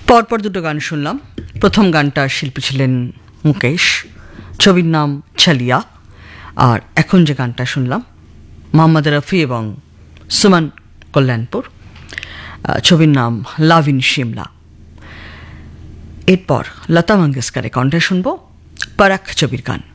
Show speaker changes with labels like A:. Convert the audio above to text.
A: পরপর দুটো গান শুনলাম। প্রথম গানটার শিল্পী ছিলেন মুকেশ, ছবির নাম ছালিয়া। আর এখন যে গানটা শুনলাম মোহাম্মদ রফি এবং সুমন কল্যাণপুর, ছবির নাম লাভ ইন শিমলা। এরপর লতা মঙ্গেশকরের কণ্ঠে শুনব পরাক ছবির গান।